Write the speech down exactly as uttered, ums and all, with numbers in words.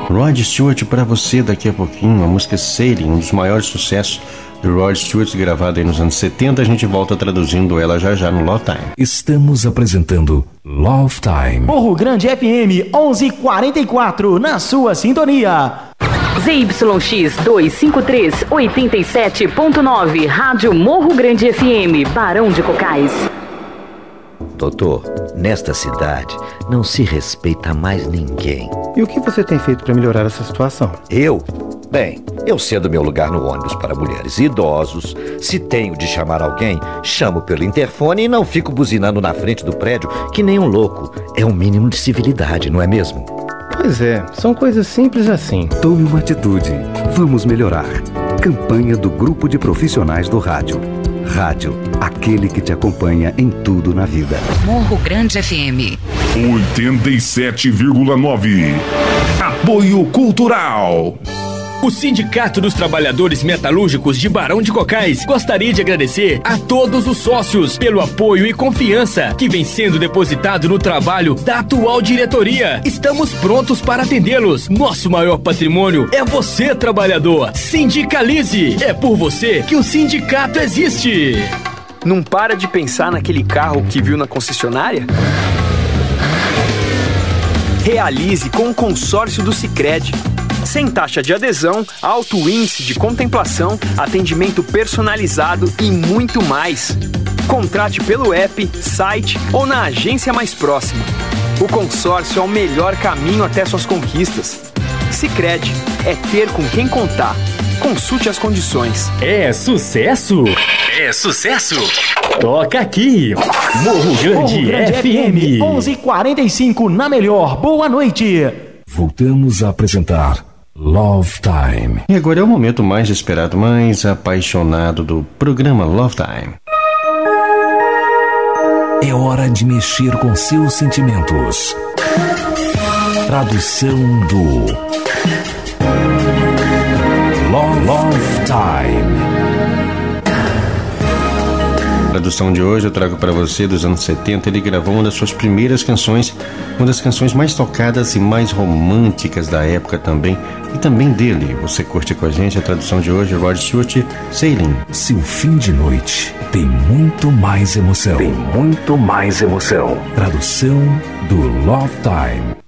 Rod Stewart para você daqui a pouquinho, a música Sailing, um dos maiores sucessos de Rod Stewart, gravada aí nos anos setenta. A gente volta traduzindo ela já já no Love Time. Estamos apresentando Love Time. Morro Grande F M onze quarenta e quatro, na sua sintonia. Z Y X duzentos e cinquenta e três, oitenta e sete ponto nove, Rádio Morro Grande F M, Barão de Cocais. Doutor, nesta cidade não se respeita mais ninguém. E o que você tem feito para melhorar essa situação? Eu? Bem, eu cedo meu lugar no ônibus para mulheres e idosos. Se tenho de chamar alguém, chamo pelo interfone e não fico buzinando na frente do prédio que nem um louco. É um mínimo de civilidade, não é mesmo? Pois é, são coisas simples assim. Tome uma atitude. Vamos melhorar. Campanha do Grupo de Profissionais do Rádio. Rádio, aquele que te acompanha em tudo na vida. Morro Grande F M oitenta e sete vírgula nove. Apoio Cultural. O Sindicato dos Trabalhadores Metalúrgicos de Barão de Cocais gostaria de agradecer a todos os sócios pelo apoio e confiança que vem sendo depositado no trabalho da atual diretoria. Estamos prontos para atendê-los. Nosso maior patrimônio é você, trabalhador. Sindicalize! É por você que o sindicato existe. Não para de pensar naquele carro que viu na concessionária? Realize com o consórcio do Sicredi. Sem taxa de adesão, alto índice de contemplação, atendimento personalizado e muito mais. Contrate pelo app, site ou na agência mais próxima. O consórcio é o melhor caminho até suas conquistas. Sicredi, é ter com quem contar. Consulte as condições. É sucesso? É sucesso? Toca aqui. Morro Grande, Morro Grande F M onze quarenta e cinco, na melhor. Boa noite. Voltamos a apresentar Love Time. E agora é o momento mais esperado, mais apaixonado do programa Love Time. É hora de mexer com seus sentimentos. Tradução do Love, Love Time. A tradução de hoje eu trago para você dos anos setenta. Ele gravou uma das suas primeiras canções, uma das canções mais tocadas e mais românticas da época também, e também dele. Você curte com a gente a tradução de hoje, Rod Stewart, Sailing. Seu fim de noite tem muito mais emoção. Tem muito mais emoção. Tradução do Love Time.